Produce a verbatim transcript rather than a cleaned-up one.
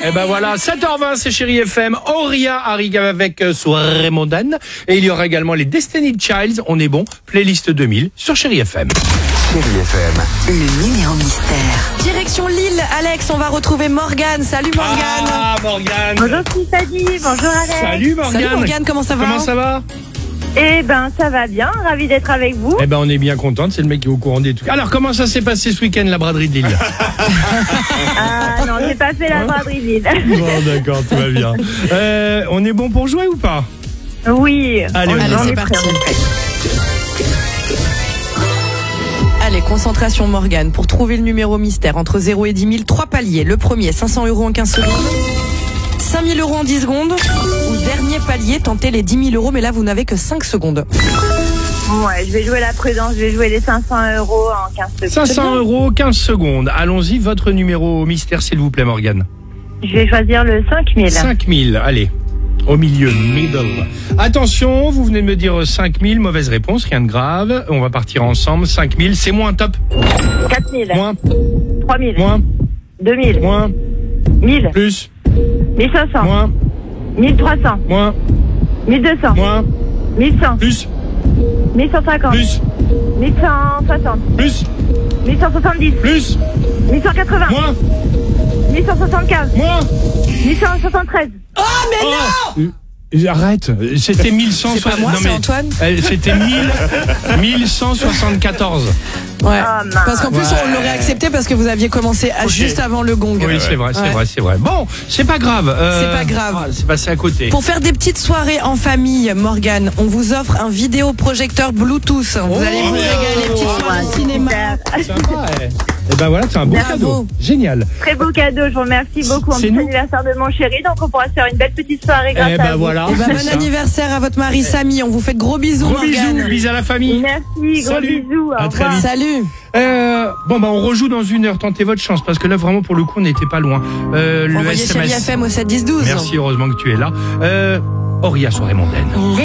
Et ben voilà, sept heures vingt, c'est Chérie F M. Auria arrive avec euh, Soirée mondaine. Et il y aura également les Destiny Childs. On est bon. Playlist deux mille sur Chérie F M. Chérie F M. Le numéro mystère. Direction Lille, Alex, on va retrouver Morgane. Salut Morgane. Ah, Morgane. Bonjour Tiffany, bonjour Alex. Salut Morgane. Salut Morgane, comment ça va? Comment ça va? Eh ben ça va bien, ravi d'être avec vous. Eh ben on est bien contente, c'est le mec qui est au courant des trucs. Alors comment ça s'est passé ce week-end, la braderie de Lille? Ah non, j'ai pas fait la braderie de Lille. Bon d'accord, tout va bien. Euh, on est bon pour jouer ou pas? Oui. Allez, Allez, on c'est est parti. Allez, concentration Morgane. Pour trouver le numéro mystère entre zéro et dix mille, trois paliers. Le premier, cinq cents euros en quinze secondes. cinq mille euros en dix secondes. Ou dernier palier, tentez les dix mille euros, mais là vous n'avez que cinq secondes. Ouais, je vais jouer la prudence, je vais jouer les cinq cents euros en quinze secondes. cinq cents euros, quinze secondes. Allons-y, votre numéro mystère s'il vous plaît Morgane. Je vais choisir le cinq mille. cinq mille, allez. Au milieu, middle. Attention, vous venez de me dire cinq mille, mauvaise réponse, rien de grave. On va partir ensemble. cinq mille, c'est moins top. quatre mille. Moins, trois mille. moins, deux mille. moins, mille. plus, mille cinq cents. moins, mille trois cents. moins, mille deux cents. moins, mille cent. plus, mille cent cinquante. plus, mille cent soixante. plus, mille cent soixante-dix. plus, mille cent quatre-vingts. moins, mille cent soixante-quinze. moins. mille cent soixante-treize. Oh, mais non! Euh, Arrête, c'était mille cent C'est pas moi, non, c'est mais- Antoine. Euh, C'était mille mille cent soixante-quatorze. Ouais. Ah, mince. Parce qu'en plus, Ouais. on l'aurait accepté parce que vous aviez commencé à- juste avant le gong. Oui, c'est vrai, c'est Ouais. vrai, c'est vrai. Bon, c'est pas grave. euh, C'est pas grave. ah, c'est passé à côté. Pour faire des petites soirées en famille, Morgane, on vous offre un vidéoprojecteur Bluetooth. Vous Oh, allez vous régaler, petites soirées Ouais, cinéma. super. Sympa, eh. Eh ben voilà, c'est un beau Bravo. cadeau. Génial. Très beau cadeau, je vous remercie beaucoup. En C'est plus nous. anniversaire de mon chéri, donc on pourra se faire une belle petite soirée grâce Eh à ben vous. voilà. Eh ben, c'est bon ça. anniversaire à votre mari Samy. On vous fait de gros bisous, Gros Morgane. bisous, bisous à la famille. Merci, gros Salut. bisous. À Au très revoir. vite. Salut. Euh, bon bah on rejoue dans une heure. Tentez votre chance parce que là vraiment pour le coup on n'était pas loin. Euh, le Envoyez S M Chérie S. F M au sept dix douze. Merci, heureusement que tu es là. Euh, Auria, soirée mondaine.